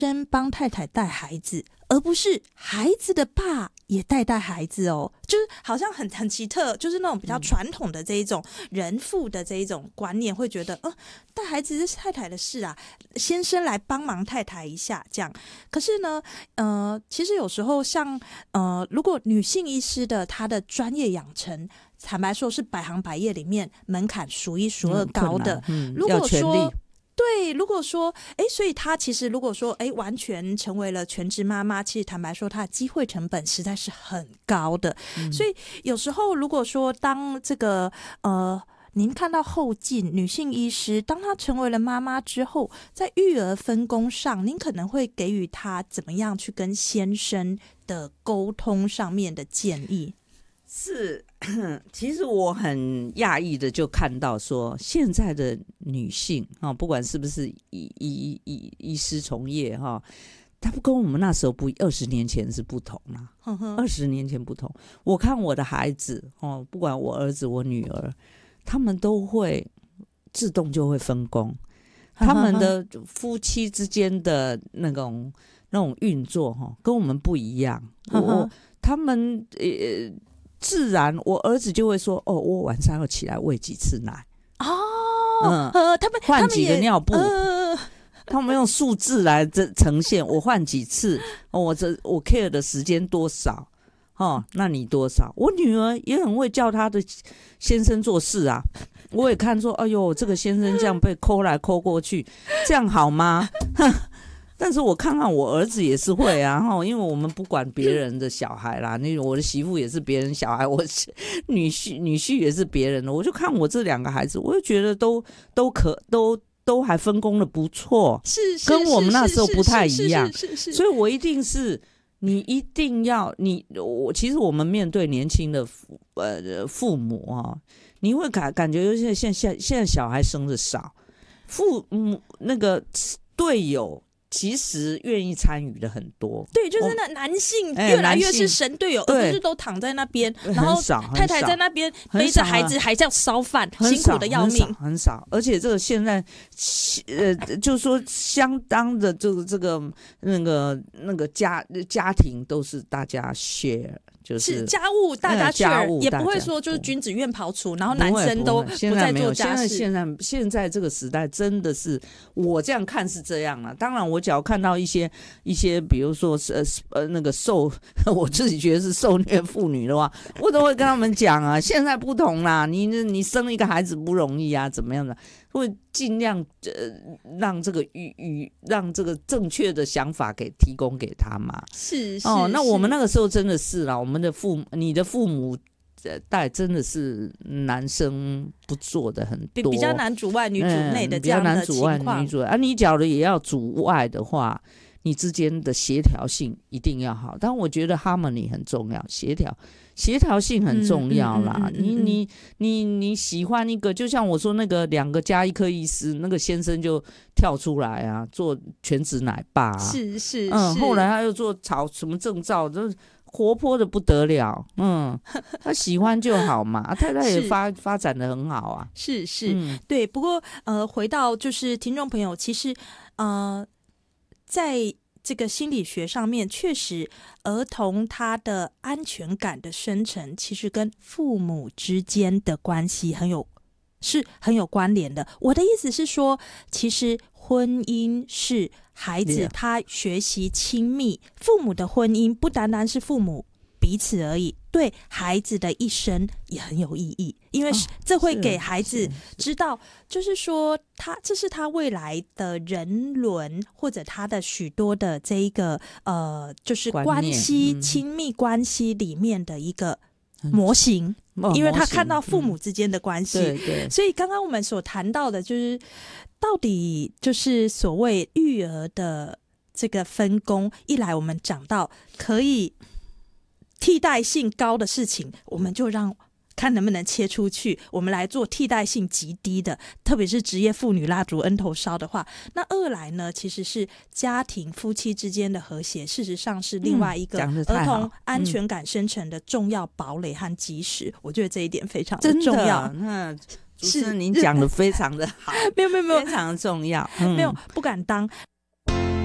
先帮太太带孩子，而不是孩子的爸也带孩子哦，就是好像很奇特，就是那种比较传统的这一种人父的这一种观念，会觉得带孩子是太太的事啊，先生来帮忙太太一下这样。可是呢，其实有时候像如果女性医师的她的专业养成，坦白说是百行百业里面门槛数一数二高的。如果说对，如果说所以他其实如果说完全成为了全职妈妈，其实坦白说他的机会成本实在是很高的。所以有时候如果说当这个您看到后进女性医师当她成为了妈妈之后，在育儿分工上，您可能会给予她怎么样去跟先生的沟通上面的建议？ 是，其实我很讶异的就看到说，现在的女性不管是不是医师从业她不跟我们那时候20年前是不同啦，20年前不同。我看我的孩子不管我儿子我女儿，他们都会自动就会分工，他们的夫妻之间的那种运作跟我们不一样。他们自然我儿子就会说我晚上要起来喂几次奶他们换几个尿布他们用数字来呈现我换几次我 care 的时间多少那你多少。我女儿也很会叫她的先生做事啊，我也看说哎呦这个先生这样被抠来抠过去，这样好吗但是我看看我儿子也是会啊，因为我们不管别人的小孩啦，我的媳妇也是别人小孩，我女婿也是别人的，我就看我这2个孩子，我就觉得都还分工的不错， 是跟我们那时候不太一样，所以我一定是你一定要其实我们面对年轻的父母你会感觉就是现在小孩生的少，那个队友其实愿意参与的很多， 对，就是那男性越来越是神队友，而不是都躺在那边，然后太太在那边背着孩子还这样烧饭，辛苦的要命， 很少。而且这个现在就是说相当的这个那个家庭都是大家 share。就是家务大家 share，也不会说就是君子远庖厨，然后男生都不再做家事。 现在这个时代真的是我这样看是这样了。当然，我只要看到一些，比如说那个我自己觉得是受虐妇女的话，我都会跟他们讲啊，现在不同啦，你生一个孩子不容易啊，怎么样的，会尽量让这个让这个正确的想法提供给他嘛。 是那我们那个时候真的是啦，你的父母代真的是男生不做的很多， 比较男主外女主内的这样的情况。 比较男主外女主外你假如也要主外的话，你之间的协调性一定要好。但我觉得 harmony 很重要，协调性很重要啦。你喜欢一个，就像我说那个2个加1颗医师，那个先生就跳出来啊，做全职奶爸啊， 是后来他又做考什么证照，就是活泼的不得了，他喜欢就好嘛，太太也发展的很好啊， 是，对。不过回到就是听众朋友，其实在这个心理学上面，确实儿童他的安全感的生成，其实跟父母之间的关系是很有关联的。我的意思是说，其实婚姻是孩子他学习亲密，父母的婚姻不单单是父母彼此而已，对孩子的一生也很有意义，因为这会给孩子知道，就是说这是他未来的人伦或者他的许多的这一个就是关系亲密关系里面的一个模型，因为他看到父母之间的关系， 对， 所以刚刚我们所谈到的就是到底就是所谓育儿的这个分工，一来我们讲到可以替代性高的事情，我们就看能不能切出去，我们来做替代性极低的，特别是职业妇女蜡烛恩头烧的话，那2来呢，其实是家庭夫妻之间的和谐，事实上是另外一个儿童安全感生成的重要堡垒和基石，我觉得这一点非常的重要。 主持人您讲的非常的好， 没有非常的重要， 没有不敢当。